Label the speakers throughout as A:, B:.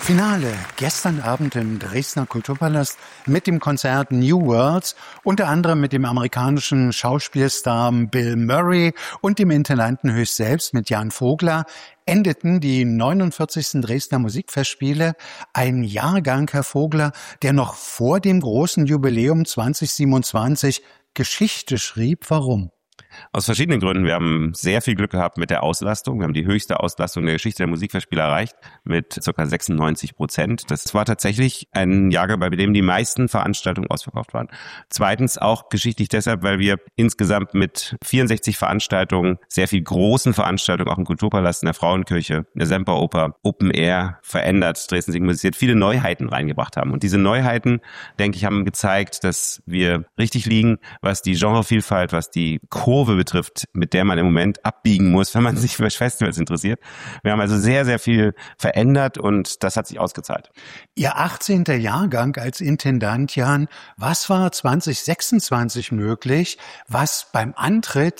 A: Finale gestern Abend im Dresdner Kulturpalast mit dem Konzert New Worlds, unter anderem mit dem amerikanischen Schauspielstar Bill Murray und dem Intendanten höchst selbst mit Jan Vogler, endeten die 49. Dresdner Musikfestspiele. Ein Jahrgang, Herr Vogler, der noch vor dem großen Jubiläum 2027 Geschichte schrieb. Warum?
B: Aus verschiedenen Gründen. Wir haben sehr viel Glück gehabt mit der Auslastung. Wir haben die höchste Auslastung der Geschichte der Musikfestspiele erreicht mit ca. 96%. Das war tatsächlich ein Jahrgang, bei dem die meisten Veranstaltungen ausverkauft waren. Zweitens auch geschichtlich deshalb, weil wir insgesamt mit 64 Veranstaltungen, sehr viel großen Veranstaltungen, auch im Kulturpalast, in der Frauenkirche, in der Semperoper, Open Air, verändert, Dresden Singt musiziert, viele Neuheiten reingebracht haben. Und diese Neuheiten, denke ich, haben gezeigt, dass wir richtig liegen, was die Genrevielfalt, was die Kurve betrifft, mit der man im Moment abbiegen muss, wenn man sich für Festivals interessiert. Wir haben also sehr, sehr viel verändert und das hat sich ausgezahlt.
A: Ihr 18. Jahrgang als Intendant, Jan, was war 2026 möglich, was beim Antritt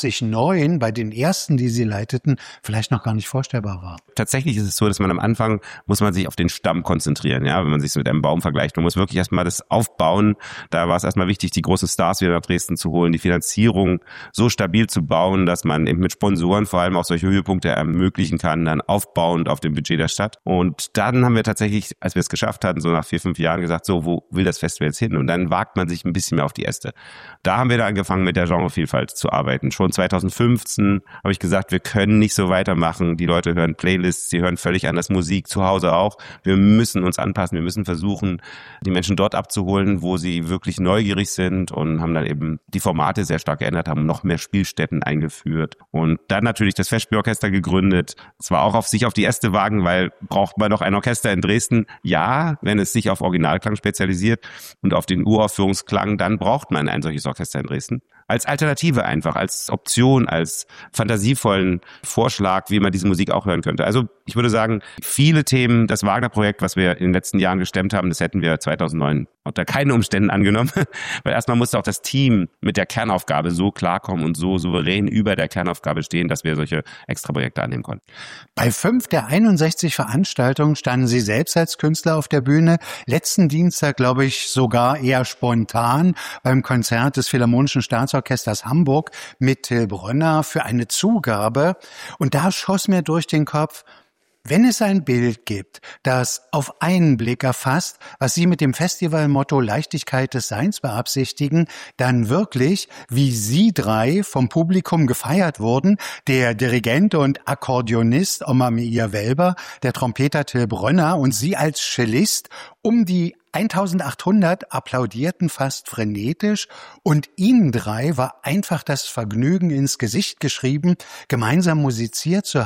A: 2009 bei den ersten, die Sie leiteten, vielleicht noch gar nicht vorstellbar war?
B: Tatsächlich ist es so, dass man am Anfang muss man sich auf den Stamm konzentrieren, ja, wenn man sich mit einem Baum vergleicht. Man muss wirklich erstmal das aufbauen. Da war es erstmal wichtig, die großen Stars wieder nach Dresden zu holen, die Finanzierung so stabil zu bauen, dass man eben mit Sponsoren vor allem auch solche Höhepunkte ermöglichen kann, dann aufbauend auf dem Budget der Stadt. Und dann haben wir tatsächlich, als wir es geschafft hatten, so nach 4-5 Jahren gesagt, so, wo will das Festival jetzt hin? Und dann wagt man sich ein bisschen mehr auf die Äste. Da haben wir dann angefangen, mit der Genrevielfalt zu arbeiten. Schon 2015 habe ich gesagt, wir können nicht so weitermachen. Die Leute hören Playlists, sie hören völlig anders Musik, zu Hause auch. Wir müssen uns anpassen, wir müssen versuchen, die Menschen dort abzuholen, wo sie wirklich neugierig sind, und haben dann eben die Formate sehr stark geändert, haben noch mehr Spielstätten eingeführt und dann natürlich das Festspielorchester gegründet. Zwar auch auf die Äste wagen, weil braucht man doch ein Orchester in Dresden? Ja, wenn es sich auf Originalklang spezialisiert und auf den Uraufführungsklang, dann braucht man ein solches Orchester in Dresden. Als Alternative einfach, als Option, als fantasievollen Vorschlag, wie man diese Musik auch hören könnte. Also ich würde sagen, viele Themen, das Wagner-Projekt, was wir in den letzten Jahren gestemmt haben, das hätten wir 2009 unter keinen Umständen angenommen. Weil erstmal musste auch das Team mit der Kernaufgabe so klarkommen und so souverän über der Kernaufgabe stehen, dass wir solche Extraprojekte annehmen konnten.
A: Bei 5 der 61 Veranstaltungen standen Sie selbst als Künstler auf der Bühne. Letzten Dienstag, glaube ich, sogar eher spontan beim Konzert des Philharmonischen Staatsorchesters Hamburg mit Till Brönner für eine Zugabe. Und da schoss mir durch den Kopf, wenn es ein Bild gibt, das auf einen Blick erfasst, was Sie mit dem Festivalmotto Leichtigkeit des Seins beabsichtigen, dann wirklich, wie Sie drei vom Publikum gefeiert wurden, der Dirigent und Akkordeonist Omar Meir Welber, der Trompeter Till Brönner und Sie als Cellist, um die 1800 applaudierten fast frenetisch, und Ihnen drei war einfach das Vergnügen ins Gesicht geschrieben, gemeinsam musiziert zu